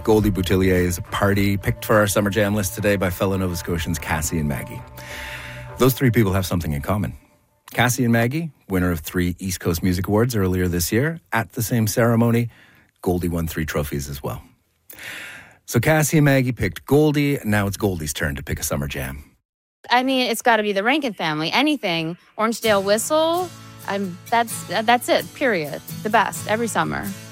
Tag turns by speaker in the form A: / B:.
A: Goldie Boutillier is a party picked for our Summer Jam list today by fellow Nova Scotians Cassie and Maggie. Those three people have something in common. Cassie and Maggie, winner of 3 East Coast Music Awards earlier this year. At the same ceremony, Goldie won 3 trophies as well. So Cassie and Maggie picked Goldie, and now it's Goldie's turn to pick a Summer Jam.
B: I mean, it's got to be the Rankin Family. Anything. Orangedale Whistle, that's it, period. The best, every summer.